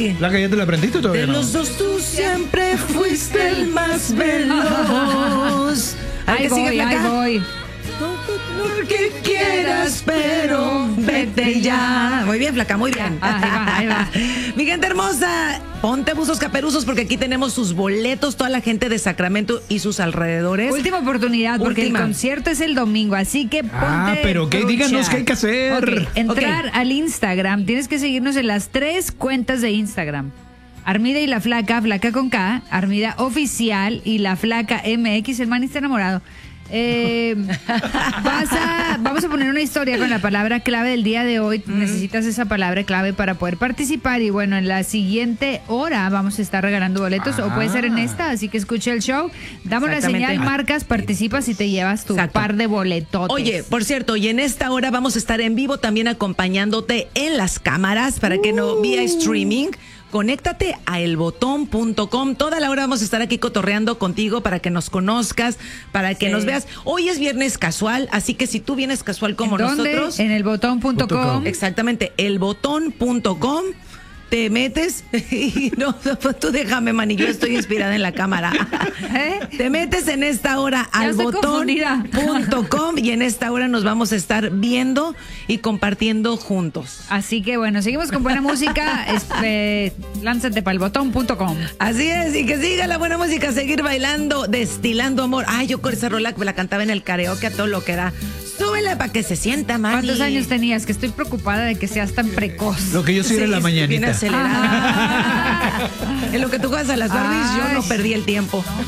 Sí. ¿La que ya te la aprendiste todavía? De no? los dos tú siempre fuiste el más veloz. Ahí voy. Lo que quieras, pero vete ya. Muy bien, flaca, muy bien. Ahí va. Mi gente hermosa, ponte buzos caperuzos porque aquí tenemos sus boletos, toda la gente de Sacramento y sus alrededores. Última oportunidad, porque Última. el concierto es el domingo, así que ponte pero ¿qué? trucha. Díganos qué hay que hacer. Ok, entrar al Instagram, tienes que seguirnos en las 3 cuentas de Instagram. Armida y la Flaca, Flaca con K, Armida Oficial y la Flaca MX, el man está enamorado. Vamos a poner una historia con la palabra clave del día de hoy. Necesitas esa palabra clave para poder participar. Y bueno, en la siguiente hora vamos a estar regalando boletos, o puede ser en esta, así que escucha el show. Damos la señal, marcas, participas y te llevas tu par de boletotes. Oye, por cierto, y en esta hora vamos a estar en vivo también acompañándote en las cámaras para que no vía streaming. Conéctate a elbotón.com. Toda la hora vamos a estar aquí cotorreando contigo para que nos conozcas, para que nos veas. Hoy es viernes casual, así que si tú vienes casual como nosotros. En elbotón.com. Exactamente, elbotón.com. Te metes y no, tú déjame, mani, yo estoy inspirada en la cámara. Te metes en esta hora al botón.com y en esta hora nos vamos a estar viendo y compartiendo juntos. Así que bueno, seguimos con buena música. Lánzate para elbotón.com. Así es, y que siga la buena música, seguir bailando, destilando amor. Ay, yo con esa rola que la cantaba en el karaoke a todo lo que da. Súbele para que se sienta, mani. ¿Cuántos años tenías? Que estoy preocupada de que seas tan precoz. Lo que yo soy en la mañanita. Bien acelerada. En lo que tú juegas a las Barbies, yo no perdí el tiempo.